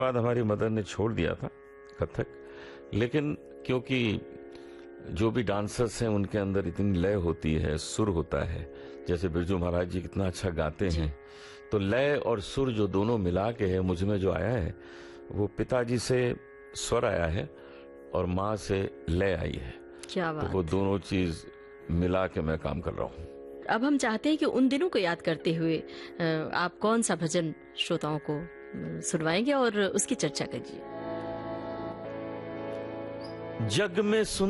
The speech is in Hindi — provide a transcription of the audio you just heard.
बाद हमारी मदर ने छोड़ दिया था कथक, लेकिन क्योंकि जो भी डांसर्स हैं उनके अंदर इतनी लय होती है, सुर होता है, जैसे बिरजू महाराज जी कितना अच्छा गाते हैं, तो लय और सुर जो दोनों मिला के है मुझ में जो आया है, वो पिताजी से स्वर आया है और माँ से लय आई है। क्या तो बात। वो दोनों चीज मिला के मैं काम कर रहा हूँ। अब हम चाहते हैं कि उन दिनों को याद करते हुए आप कौन सा भजन श्रोताओं को सुनवाएंगे और उसकी चर्चा कीजिए। जग में सुन